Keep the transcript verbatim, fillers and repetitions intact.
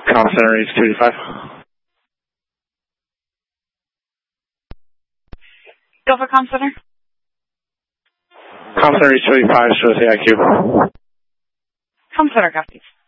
Com Center reach two eighty-five. Go for Com Center. Com Center reach two eighty-five, shows the I Q. Com Center copies.